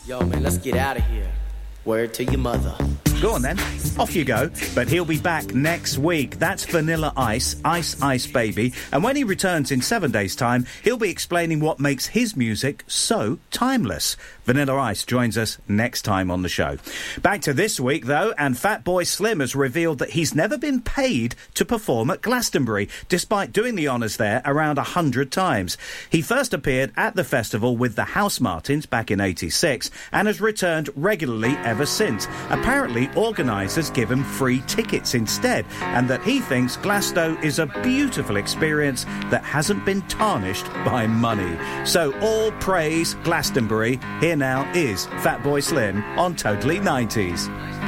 Yo, man, let's get out of here. Word to your mother. Go on then, off you go. But he'll be back next week. That's Vanilla Ice, Ice Ice Baby. And when he returns in 7 days' time, he'll be explaining what makes his music so timeless. Vanilla Ice joins us next time on the show. Back to this week, though, and Fatboy Slim has revealed that he's never been paid to perform at Glastonbury, despite doing the honours there around 100 times. He first appeared at the festival with the House Martins back in '86 and has returned regularly ever since. Apparently, organisers give him free tickets instead, and that he thinks Glasto is a beautiful experience that hasn't been tarnished by money. So all praise Glastonbury. Here now is Fatboy Slim on Totally 90s.